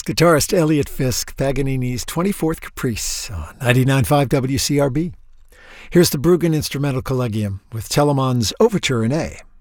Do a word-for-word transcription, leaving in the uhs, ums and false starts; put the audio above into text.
It's guitarist Elliot Fisk, Paganini's twenty-fourth Caprice on ninety-nine point five W C R B. Here's the Bruggen Instrumental Collegium with Telemann's Overture in A.